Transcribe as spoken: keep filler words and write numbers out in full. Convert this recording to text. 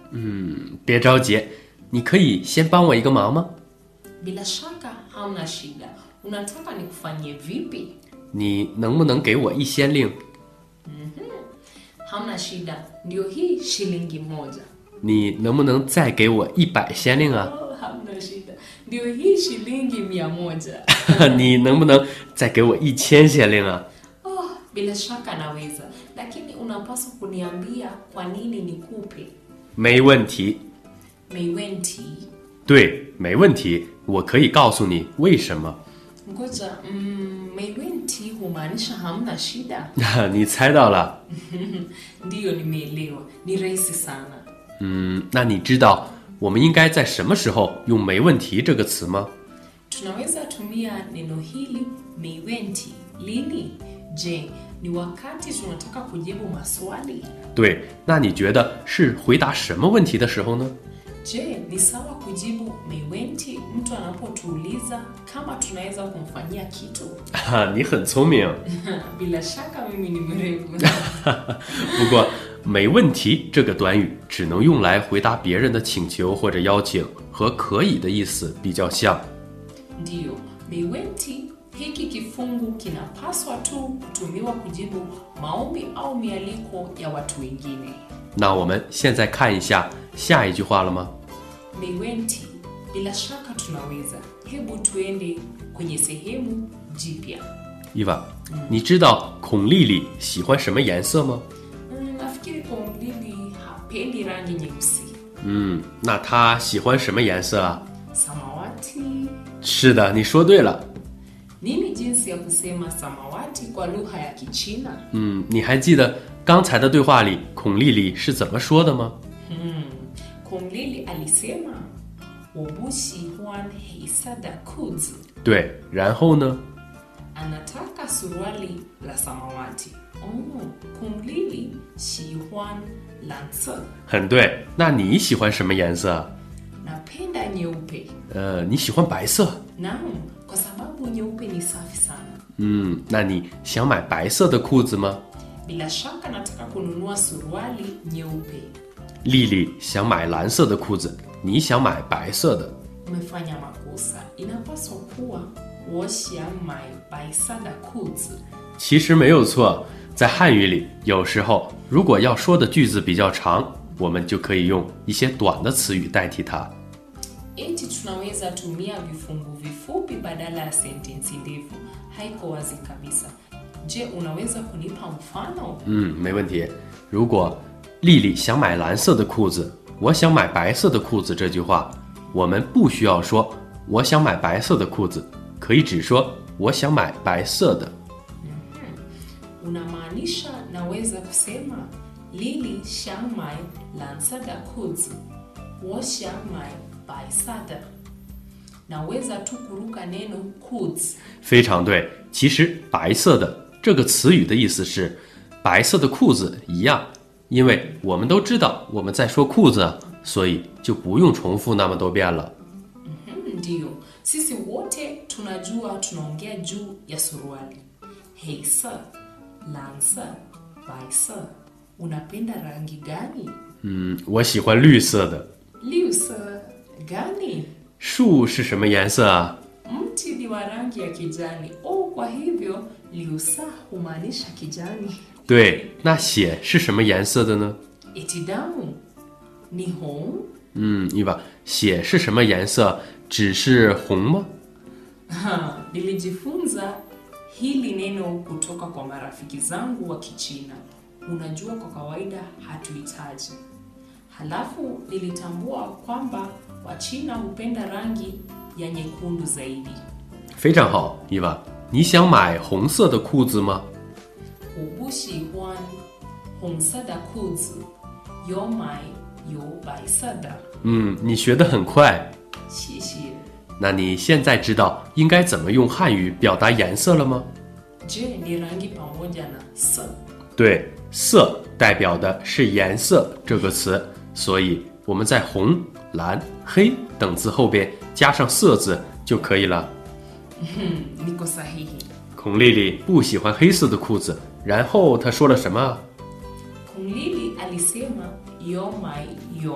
嗯，别着急，你可以先帮我一个忙吗？ Bila shaka hamna shida. Unataka nikufanyie vipi? 你能不能给我一先令？ Hamna shida. Ndio hii shilingi moja. 你能不能再给我一百先令啊？ Oh, hamna shida. Ndio hii shilingi mia moja. 你能不能再给我一千先令啊？ Oh, bila shaka naweza. Lakini unapaswa kuniambia kwa nini nikupe. 没问题。 Meiwenti. 对，没问题，我可以告诉你为什么。 Ngoja, mm, meiwenti humaanisha hamna shida. 你猜到了。 Ndiyo nimeelewa. Ni rahisi sana. 嗯，那你知道我们应该在什么时候用没问题这个词吗？ Tunaweza tumia neno hili meiwenti lini? Je, ni wakati tunataka kujibu maswali? 对，那你觉得是回答什么问题的时候呢？ Je, ni sawa kujibu meiwenti mtu anapotuuliza kama tunaweza kumfanyia kitu? 哈，你很聪明。 Bila shaka mimi ni mwerevu. 不过，没问题这个短语只能用来回答别人的请求或者邀请，和可以的意思比较像。 Ndiyo, meiwenti hiki kifungu kinapaswa tu kutumiwa kujibu maombi au mialiko ya watu wengine. 那我们现在看一下下一句话了吗？ Meiwenti, bila shaka tunaweza. Hebu tuende kwenye sehemu jipya. 伊娃，你知道孔丽丽喜欢什么颜色吗？ Mm, nafikiri Komlili hapendi rangi nyeusi. 嗯，那她喜欢什么颜色啊？ Samawati. 是的，你说对了。 Nini jinsi ya kusema samawati kwa lugha ya Kichina? 嗯，你还记得刚才的对话里孔丽丽是怎么说的吗？ Hmm. Komlili alisema Wobushi huan heisada kuzu. 对，然后呢？ Anataka suruali la samawati. Oh, Komlili shihuan lanse. 很对，那你喜欢什么颜色？ Napenda nyeupe. 呃，你喜欢白色。 Naam, kwa sababu nyeupe ni safi sana. 嗯，那你想买白色的裤子吗？ Bila shaka nataka kununua suruali nyeupe. 丽丽想买蓝色的裤子，你想买白色的。 Umefanya makosa. Inapaswa kuwa woxiangmai baisada kuzi. 其实没有错，在汉语里，有时候如果要说的句子比较长，我们就可以用一些短的词语代替它。 Eti tunaweza tumia vifungu vifupi badala ya sentensi ndefu. Haiko wazi kabisa. Je, unaweza kunipa mfano? 嗯，没问题。如果丽丽想买蓝色的裤子，我想买白色的裤子这句话，我们不需要说我想买白色的裤子，可以只说我想买白色的。 Unamaanisha naweza kusema Lili xiangmai lansada kuzi. Wo xiangmai baisada. Naweza tu kuruka neno kuzi. 非常对，其实白色的这个词语的意思是白色的裤子一样，因为我们都知道我们在说裤子，所以就不用重复那么多遍了。 Ndiyo, sisi wote tunajua tunaongea juu ya suruali. Heisa, lansa, baisa. Unapenda rangi gani? 嗯，我喜欢绿色的。 Liusa gani? 树是什么颜色啊？ Mti ni wa rangi ya kijani. Oh, kwa hivyo liusa humaanisha kijani. 对，那血是什么颜色的呢？ Eti damu ni hong? 嗯，伊娃，血是什么颜色？只是红吗？ Ha, nilijifunza hili neno kutoka kwa marafiki zangu wa Kichina. Unajua kwa kawaida hatuhitaji. Halafu nilitambua kwamba Wachina hupenda rangi ya nyekundu zaidi. 非常好，伊娃，你想买红色的裤子吗？ Wobuxihuan hongsada kuzi. Yomai yo baisada. 嗯，你学得很快。 谢谢. 那你现在知道应该怎么用汉语表达颜色了吗？ Je, ni rangi pamoja na se. 对，色代表的是颜色这个词，所以我们在红、蓝、黑等字后边加上色字就可以了。 Hmm, niko sahihi. 孔丽丽不喜欢黑色的裤子，然后她说了什么？ Kumlili alisema Yomai